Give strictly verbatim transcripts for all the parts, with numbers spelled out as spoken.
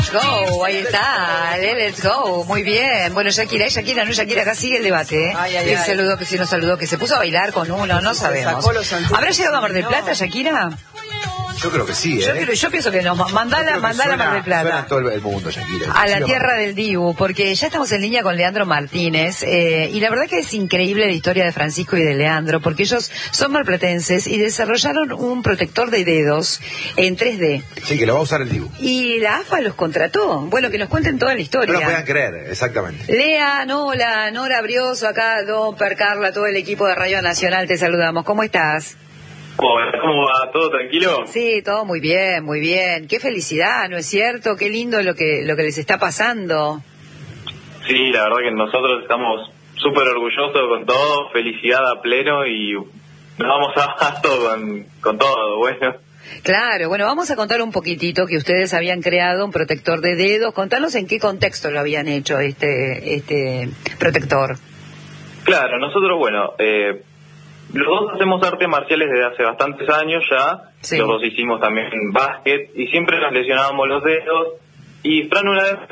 Let's go, ahí está, let's go, muy bien. Bueno, Shakira, Shakira, no Shakira, acá sigue el debate, ¿eh? Ay, ay, que ay. saludó, que si no saludó, que se puso a bailar con uno, no sabemos. ¿Habrá llegado a Mar del Plata, Shakira? Yo creo que sí, ¿eh? Yo, creo, yo pienso que no, mandala, mandala a Mar del Plata. Suena todo el, el mundo, Shakira. A la Sí, tierra del Dibu, porque ya estamos en línea con Leandro Martínez, eh, y la verdad que es increíble la historia de Francisco y de Leandro, porque ellos son marplatenses y desarrollaron un protector de dedos en tres D. Sí, que lo va a usar el Dibu. Y la A F A los contrató. Bueno, que nos cuenten toda la historia. No lo puedan creer, exactamente. Lea, Nola, Nora Brioso, acá, Don Per, Carla, todo el equipo de Radio Nacional, te saludamos. ¿Cómo estás? Hola, ¿cómo va? ¿Todo tranquilo? Sí, todo muy bien, muy bien. Qué felicidad, ¿no es cierto? Qué lindo lo que lo que les está pasando. Sí, la verdad que nosotros estamos súper orgullosos con todo, felicidad a pleno y nos vamos abasto con, con todo, bueno. Claro, bueno, vamos a contar un poquitito que ustedes habían creado un protector de dedos. Contanos en qué contexto lo habían hecho este este protector. Claro, nosotros, bueno, eh, los dos hacemos artes marciales desde hace bastantes años ya, Sí. los dos hicimos también básquet y siempre nos lesionábamos los dedos y Fran una vez...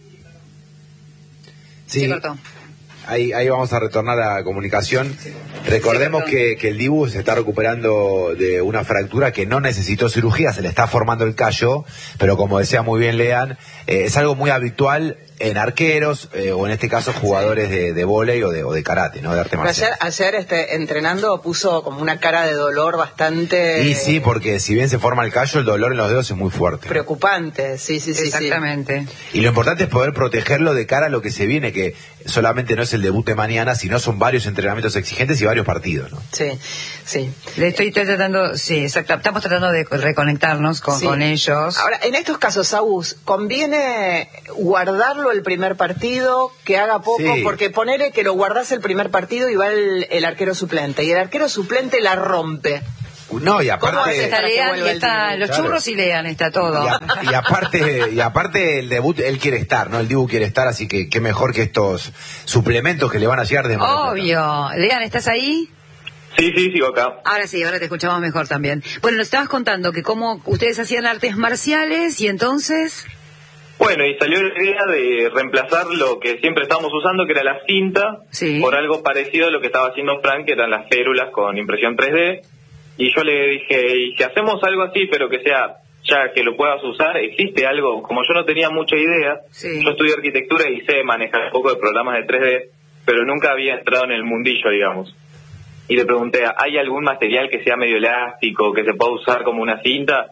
Sí, Se cortó. ahí, ahí vamos a retornar a la comunicación. Recordemos Sí, que, que el Dibu se está recuperando de una fractura que no necesitó cirugía, se le está formando el callo, pero como decía muy bien Lean, eh, es algo muy habitual en arqueros, eh, o en este caso jugadores de, de vóley o de, o de karate, ¿no? De arte Pero marcial. ayer, ayer este, entrenando puso como una cara de dolor bastante Y sí, porque si bien se forma el callo, el dolor en los dedos es muy fuerte. preocupante. Sí, sí, sí. Exactamente. Y lo importante es poder protegerlo de cara a lo que se viene, que solamente no es el debut de mañana, sino son varios entrenamientos exigentes y varios partidos, ¿no? Sí, sí. Le estoy, estoy tratando, sí, exacto, estamos tratando de reconectarnos con, Sí. con ellos. Ahora, en estos casos, Agus, ¿conviene guardarlo el primer partido, que haga poco? Sí. Porque ponele que lo guardás el primer partido y va el, el arquero suplente, y el arquero suplente la rompe. No, y ¿Cómo hace aparte... Está para que Lean y vuelva el está Dibu? los Claro. churros y Lean, está todo. Y, a- y aparte y aparte el debut, él quiere estar, ¿no? El Dibu quiere estar, así que qué mejor que estos suplementos que le van a llegar de Mar del Plata. Obvio. Lean, ¿estás ahí? Sí, sí, sigo acá. Ahora sí, ahora te escuchamos mejor también. Bueno, nos estabas contando que cómo ustedes hacían artes marciales y entonces... Bueno, y salió la idea de reemplazar lo que siempre estábamos usando, que era la cinta, Sí. por algo parecido a lo que estaba haciendo Frank, que eran las férulas con impresión tres D. Y yo le dije, y si hacemos algo así, pero que sea, ya que lo puedas usar, existe algo, como yo no tenía mucha idea, Sí. yo estudié arquitectura y sé manejar un poco de programas de tres D, pero nunca había entrado en el mundillo, digamos. Y le pregunté, ¿hay algún material que sea medio elástico, que se pueda usar como una cinta?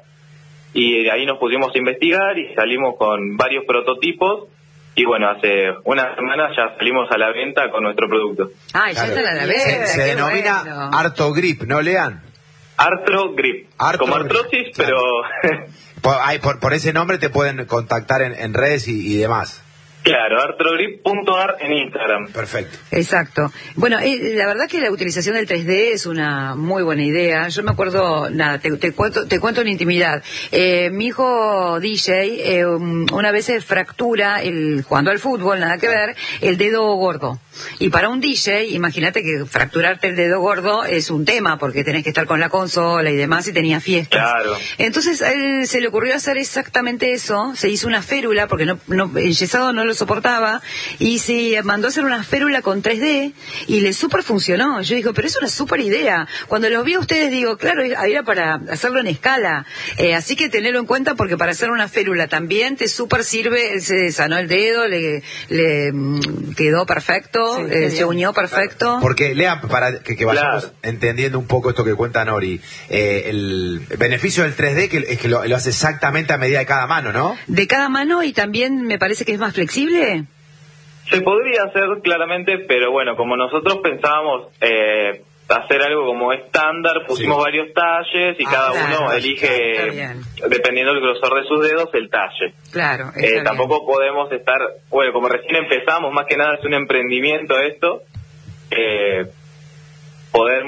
Y ahí nos pusimos a investigar y salimos con varios prototipos. Y bueno, hace una semana ya salimos a la venta con nuestro producto. Ay, ya Claro. están a la vez. Se, se qué denomina bueno. Arto Grip, ¿no, Lean? Artro Grip, Artro como Grip, artrosis, claro. pero Por, ay, por, por ese nombre te pueden contactar en, en redes y, y demás. claro, artrogrip punto ar en Instagram. Perfecto. Exacto. Bueno, eh, la verdad que la utilización del tres D es una muy buena idea. Yo me acuerdo, nada, te, te cuento te cuento en intimidad. Eh, mi hijo D J eh, um, una vez se fractura, el, jugando al fútbol, nada que ver, el dedo gordo. Y para un D J, imagínate que fracturarte el dedo gordo es un tema, porque tenés que estar con la consola y demás, y tenía fiestas. Claro. Entonces a él se le ocurrió hacer exactamente eso, se hizo una férula, porque no, no, el yesado no lo soportaba, y se mandó a hacer una férula con tres D, y le super funcionó. Yo digo, pero es una super idea. Cuando los vi a ustedes, digo, claro, era para hacerlo en escala, eh, así que tenerlo en cuenta, porque para hacer una férula también te super sirve. Él se sanó el dedo, le, le mm, quedó perfecto, Sí, eh, qué se bien. unió perfecto. Porque, Lean, para que, que vayamos Claro. entendiendo un poco esto que cuenta Nori, eh, el beneficio del tres D que, es que lo, lo hace exactamente a medida de cada mano, ¿no? De cada mano, y también me parece que es más flexible. Se podría hacer claramente, pero bueno, como nosotros pensábamos eh, hacer algo como estándar, pusimos Sí. varios talles y Ah, cada claro, uno está elige, bien. dependiendo del grosor de sus dedos, el talle. Claro. está Eh, bien. tampoco podemos estar, bueno, como recién empezamos, más que nada es un emprendimiento esto, eh, podemos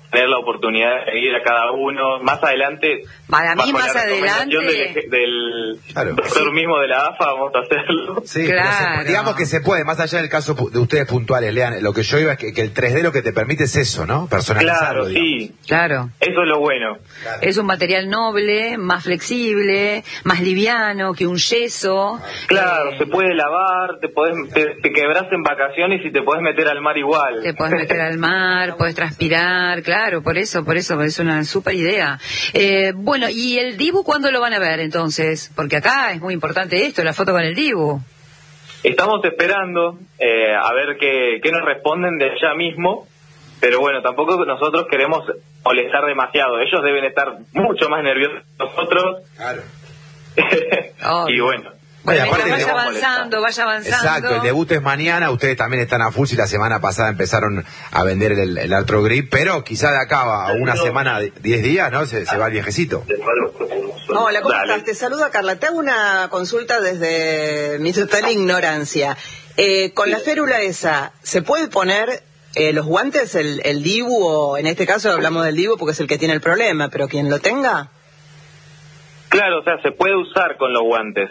tener la oportunidad de seguir a cada uno. Más adelante, para mí bajo más la adelante recomendación del, del Claro. doctor Sí. mismo de la A F A, vamos a hacerlo. Sí, Claro. pero se- digamos que se puede, más allá del caso pu- de ustedes puntuales, Lean, lo que yo iba es que, que el tres D lo que te permite es eso, ¿no? Personalizarlo, Claro, digamos. sí, Claro. eso es lo bueno. Es un material noble, más flexible, más liviano que un yeso. Claro, Eh, se puede lavar, te podés, te, te quebrás en vacaciones y te podés meter al mar igual. Te podés meter al mar, podés transpirar, claro, por eso, por eso, es una súper idea. Eh, bueno, ¿y el Dibu cuándo lo van a ver entonces? Porque acá es muy importante esto, la foto con el Dibu. Estamos esperando eh, a ver qué, qué nos responden de allá mismo, pero bueno, tampoco nosotros queremos molestar demasiado. Ellos deben estar mucho más nerviosos que nosotros. Claro. Y bueno. Bueno, Bueno, aparte mientras vaya tenemos avanzando, vaya avanzando. Exacto, el debut es mañana, ustedes también están a full, si la semana pasada empezaron a vender el, el Artro Grip, pero quizá de acá a una semana, diez días, ¿no? Se, se va el viejecito. Hola, ¿cómo Dale. estás? Te saluda Carla. Te hago una consulta desde mi total ignorancia. Eh, con la férula esa, ¿se puede poner eh, los guantes, el, el Dibu, o en este caso hablamos del Dibu porque es el que tiene el problema, pero quien lo tenga? Claro, o sea, se puede usar con los guantes.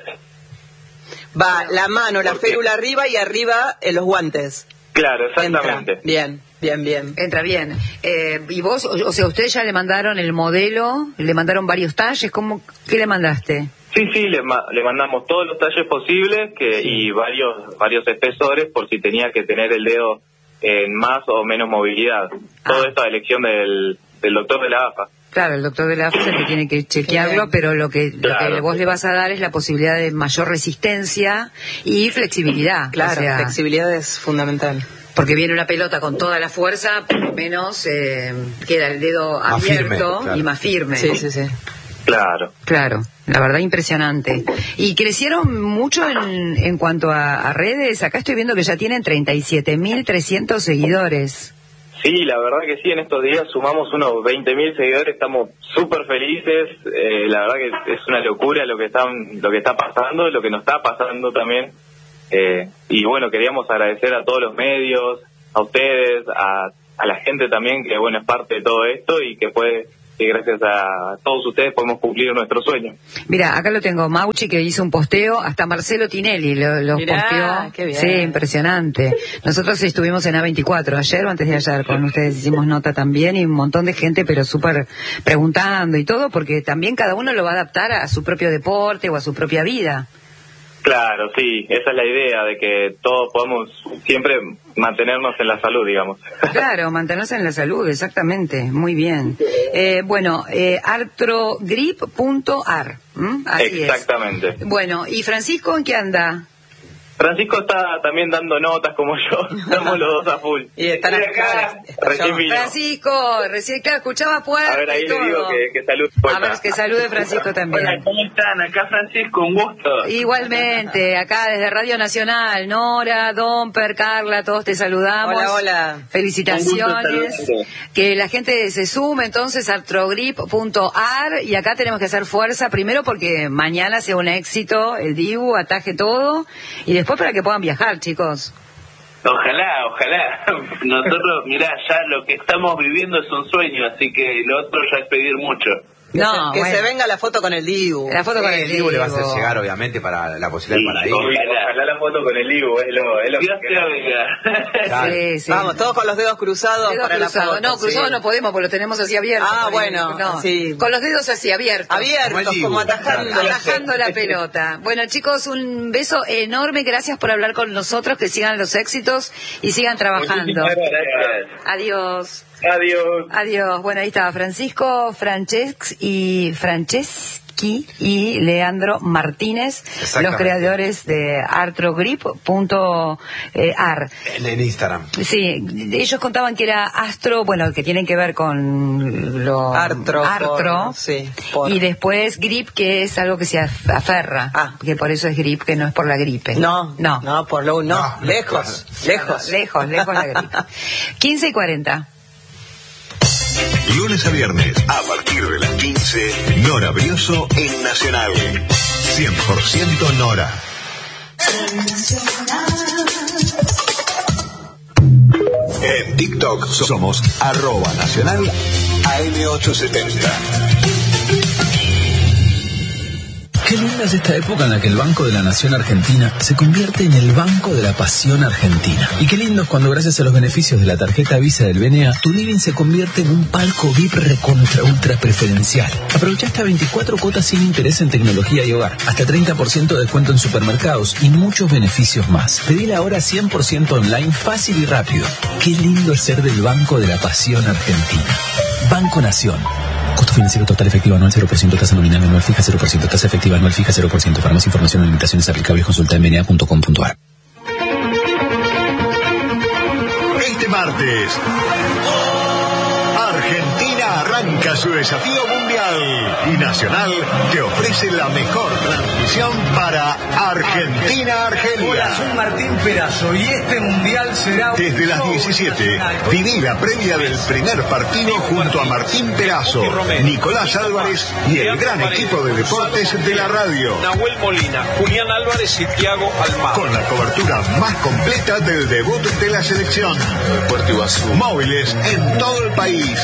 Va la mano, la ¿Por qué? férula arriba y arriba eh, los guantes. Claro, exactamente. Entra. Bien, bien, bien. Entra bien. Eh, ¿Y vos, o, o sea, ustedes ya le mandaron el modelo, le mandaron varios talles? ¿Cómo, qué le mandaste? Sí, sí, le, ma- le mandamos todos los talles posibles que, y varios varios espesores por si tenía que tener el dedo en más o menos movilidad. Todo Ah. esto a elección del, del doctor de la A F A. Claro, el doctor de la F A que tiene que chequearlo, Bien. pero lo que, lo Claro. que vos le vas a dar es la posibilidad de mayor resistencia y flexibilidad. Claro, O sea, flexibilidad es fundamental. porque viene una pelota con toda la fuerza, por lo menos eh, queda el dedo Más abierto firme, claro. y más firme. Sí, sí, sí. Claro. Claro, la verdad impresionante. ¿Y crecieron mucho en, en cuanto a, a redes? Acá estoy viendo que ya tienen treinta y siete mil trescientos seguidores. Sí, la verdad que sí, en estos días sumamos unos veinte mil seguidores, estamos súper felices, eh, la verdad que es una locura lo que, están, lo que está pasando, lo que nos está pasando también. Eh, y bueno, queríamos agradecer a todos los medios, a ustedes, a, a la gente también que bueno es parte de todo esto y que puede que gracias a todos ustedes podemos cumplir nuestro sueño. Mira, acá lo tengo, Mauchi que hizo un posteo, hasta Marcelo Tinelli lo, lo Mirá, posteó. qué bien. Sí, impresionante. Nosotros estuvimos en A veinticuatro, ayer o antes de ayer, con ustedes hicimos nota también y un montón de gente, pero súper preguntando y todo, porque también cada uno lo va a adaptar a su propio deporte o a su propia vida. Claro, sí, esa es la idea, de que todos podamos siempre mantenernos en la salud, digamos. Claro, mantenerse en la salud, exactamente, muy bien. Eh, bueno, eh, artrogrip punto ar, ¿m? Así Exactamente. es. Bueno, ¿y Francisco en qué anda? Francisco está también dando notas como yo, estamos los dos a full. Y están Estoy acá, acá, está recién yo. vino. Francisco, recién claro, escuchaba fuerte A ver, ahí y le todo. digo que, que salude. A ver, que salude Francisco también. Hola, ¿cómo están? Acá Francisco, un gusto. Igualmente, acá desde Radio Nacional, Nora, Domper, Carla, todos te saludamos. Hola, hola. Felicitaciones. Un gusto saludarte. Que la gente se sume entonces a artrogrip punto ar y acá tenemos que hacer fuerza, primero porque mañana sea un éxito, el Dibu ataje todo y después para que puedan viajar, chicos. Ojalá, ojalá. Nosotros, mirá, ya lo que estamos viviendo es un sueño, así que lo otro ya es pedir mucho. Que, No, se, que bueno. se venga la foto con el Dibu. La foto con el El Dibu le va a hacer Dibu. llegar, obviamente, para la posibilidad Sí, para ir. obvio. Ojalá la foto con el Ibu, es lo, es lo Dios que te oiga. Claro. Sí, sí. Vamos, todos con los dedos cruzados Dedos para cruzados. la foto. No, cruzados sí. no podemos porque lo tenemos así abierto. Ah, Con el- bueno, no. sí. Con los dedos así abiertos. Abiertos, Como el Dibu, como atajando. claro. Atajando la pelota. Bueno, chicos, un beso enorme. Gracias por hablar con nosotros. Que sigan los éxitos y sigan trabajando. Muchísimas gracias. Adiós. Adiós. Adiós. Bueno, ahí estaba Francisco Francesc y Franceschi y Leandro Martínez, los Exactamente. creadores de artrogrip punto ar. En, en Instagram. Sí, ellos contaban que era astro, bueno, que tienen que ver con lo Artro, artro, por- sí, por- y después grip, que es algo que se af- aferra, Ah. que por eso es grip, que no es por la gripe. No, no, no, por lo no, No, lejos, lejos. lejos, lejos la gripe. quince y cuarenta. Lunes a viernes, a partir de las quince, Nora Brioso en Nacional. cien por ciento Nora. En TikTok somos arroba nacional A M ochocientos setenta. Qué linda es esta época en la que el Banco de la Nación Argentina se convierte en el Banco de la Pasión Argentina. Y qué lindo es cuando, gracias a los beneficios de la tarjeta Visa del B N A, tu living se convierte en un palco V I P recontra ultra preferencial. Aprovecha hasta veinticuatro cuotas sin interés en tecnología y hogar, hasta treinta por ciento de descuento en supermercados y muchos beneficios más. Pedí ahora cien por ciento online, fácil y rápido. Qué lindo es ser del Banco de la Pasión Argentina. Banco Nación. Costo financiero total efectivo anual cero por ciento, tasa nominal anual fija cero por ciento, tasa efectiva anual fija cero por ciento. Para más información o limitaciones aplicables, consulta en b n a punto com punto a r. Este martes, Argentina arranca su desafío mundial y Nacional te ofrece la mejor transmisión para Argentina-Argelia. Hola, soy Martín Perazo y este mundial será... Desde las diecisiete, viví la previa del primer partido junto a Martín Perazo, Nicolás Álvarez y el gran equipo de deportes de la radio. Nahuel Molina, Julián Álvarez y Thiago Almagro. Con la cobertura más completa del debut de la selección. Móviles en todo el país.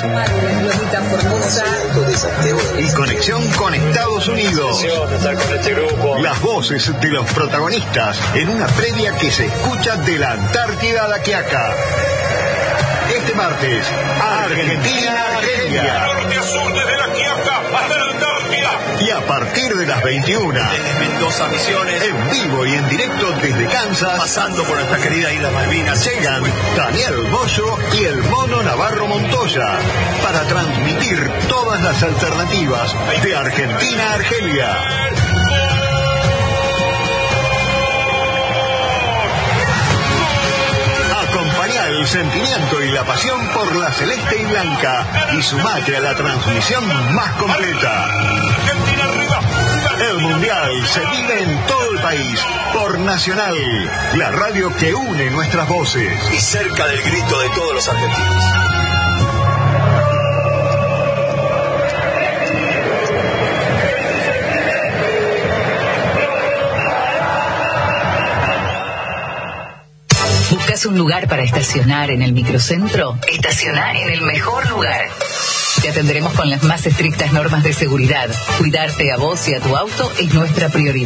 Y conexión con Estados Unidos. Las voces de los protagonistas en una previa que se escucha de la Antártida a la Quiaca. Este martes, Argentina-Argelia. Norte a sur desde la Quiaca hasta la Antártida. Y a partir de las veintiuna, Desde Mendoza, Misiones, en vivo y en directo desde Kansas, pasando por nuestra querida Isla Malvinas, llegan Daniel Moyo y el Mono Navarro Montoya para transmitir todas las alternativas de Argentina a Argelia. Acompañá el sentimiento y la pasión por la celeste y blanca y sumate a la transmisión más completa. Argentina arriba. El Mundial se vive en todo el país por Nacional, la radio que une nuestras voces. y cerca del grito de todos los argentinos. ¿Buscas un lugar para estacionar en el microcentro? Estacioná en el mejor lugar. Te atenderemos con las más estrictas normas de seguridad. Cuidarte a vos y a tu auto es nuestra prioridad.